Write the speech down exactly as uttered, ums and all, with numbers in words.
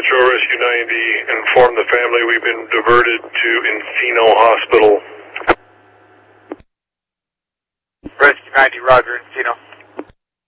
Patrol Rescue ninety, inform the family we've been diverted to Encino Hospital. Rescue ninety, Roger, Encino.